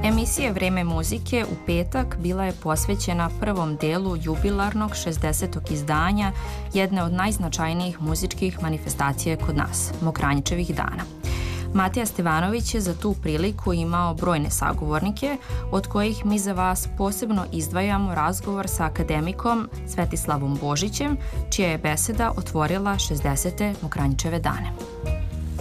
Emisija Vreme muzike u petak bila je posvećena prvom delu jubilarnog 60. izdanja jedne od najznačajnijih muzičkih manifestacija kod nas, Mokranjićevih dana. Matija Stevanović je za tu priliku imao brojne sagovornike, od kojih mi za vas posebno izdvajamo razgovor sa akademikom Svetislavom Božićem, čija je beseda otvorila 60. Mokranjićeve dane.